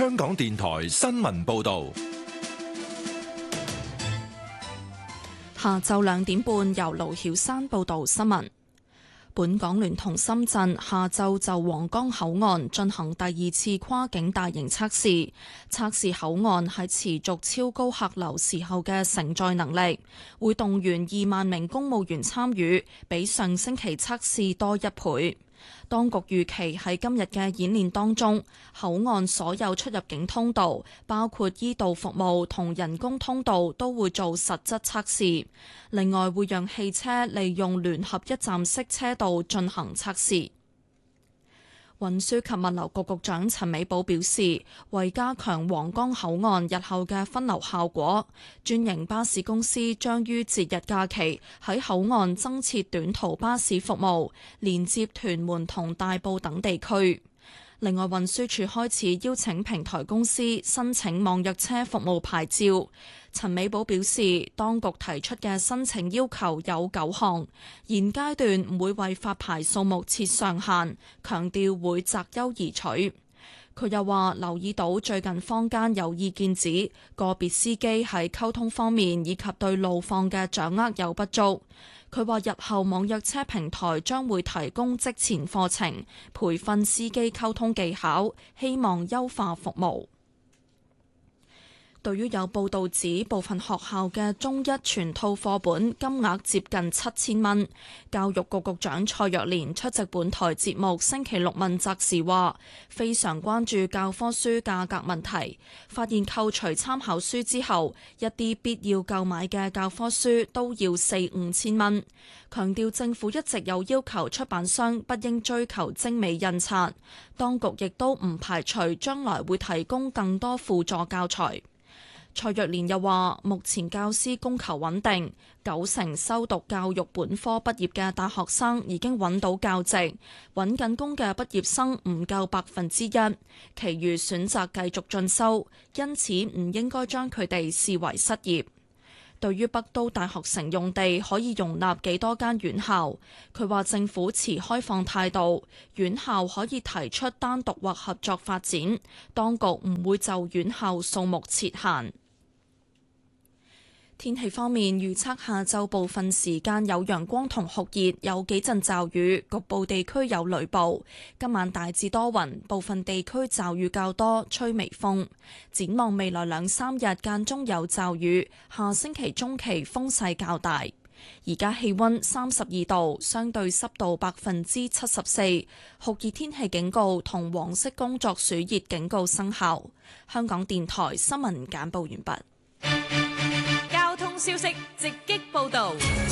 香港電台新聞報道。 下晝2點半，由盧曉山報道新聞。本港聯同深圳下晝就皇崗口岸進行第2次跨境大型測試，測試口岸係持續超高客流時候嘅承載能力，會動員2萬名公務員參與，比上星期測試多1倍。當局預期喺今日嘅演練當中，口岸所有出入境通道，包括醫道服務同人工通道，都會做實質測試。另外，會讓汽車利用聯合一站式車道進行測試。運輸及物流局局長陳美寶表示，為加強皇崗口岸日後嘅分流效果，專營巴士公司將於節日假期喺口岸增設短途巴士服務，連接屯門同大埔等地區。另外，運輸署開始邀請平台公司申請網約車服務牌照。陳美寶表示，當局提出嘅申請要求有9項，現階段唔會為發牌數目設上限，強調會擇優而取。佢又話留意到最近坊間有意見指個別司機喺溝通方面以及對路況嘅掌握有不足。佢話日後網約車平台將會提供職前課程，培訓司機溝通技巧，希望優化服務。對於有報道指部分學校嘅中一全套課本金額接近7000蚊，教育局局長蔡若蓮出席本台節目星期六問責時話，非常關注教科書價格問題，發現扣除參考書之後，一啲必要購買嘅教科書都要4-5千蚊，強調政府一直有要求出版商不應追求精美印刷，當局亦都唔排除將來會提供更多輔助教材。蔡若蓮又話，目前教師供求穩定，90%修讀教育本科畢業嘅大學生已經揾到教職，揾緊工嘅畢業生唔夠1%，其餘選擇繼續進修，因此唔應該將佢哋視為失業。對於北都大學城用地可以容納幾多間院校，佢話政府持開放態度，院校可以提出單獨或合作發展，當局唔會就院校數目設限。天氣方面，預測下晝部分時間有陽光同酷熱，有幾陣驟雨，局部地區有雷暴。今晚大致多雲，部分地區驟雨較多，吹微風。展望未來2-3日間中有驟雨，下星期中期風勢較大。而家氣溫32度，相對濕度74%，酷熱天氣警告同黃色工作暑熱警告生效。香港電台新聞簡報完畢。 消息直擊報道。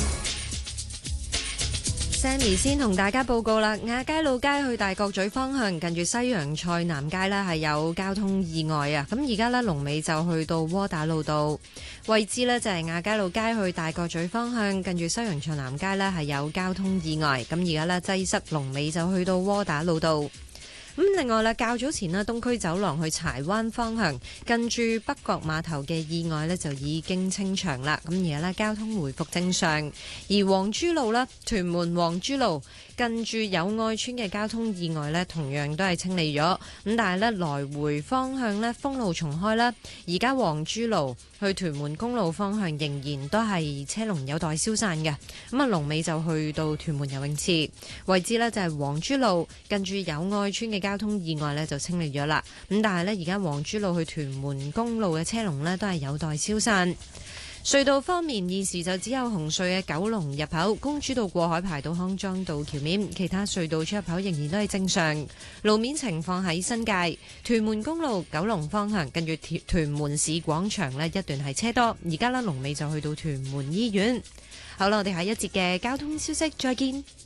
Sammy 先同大家報告啦，亞皆老街去大角咀方向近住西洋菜南街呢係有交通意外啊！咁而家呢，龍尾就去到窩打老道位置呢，就係亞皆老街去大角咀方向近住西洋菜南街呢係有交通意外，咁而家呢，擠塞龍尾就去到窩打老道。咁另外啦，較早前呢，東區走廊去柴灣方向近住北角碼頭嘅意外呢就已經清場啦。咁而家呢，交通回復正常。而黃珠路啦，屯門黃珠路近住友愛村嘅交通意外呢，同樣都係清理咗。咁但係呢，來回方向呢，封路重開啦。而家黃珠路去屯門公路方向仍然都係車龍有待消散嘅。咁啊，龍尾就去到屯門游泳池位置呢，就係黃珠路近住友愛村嘅交通意外呢就清理咗啦。咁但係呢，而家黃珠路去屯門公路嘅車龍呢都係有待消散。隧道方面，現時就只有紅隧嘅九龍入口公主道過海排到康莊道橋面，其他隧道出入口仍然都係正常。路面情況喺新界屯門公路九龍方向近住屯門市廣場呢一段係車多，而家呢龍尾就去到屯門醫院。好啦，我哋下一節嘅交通消息再見。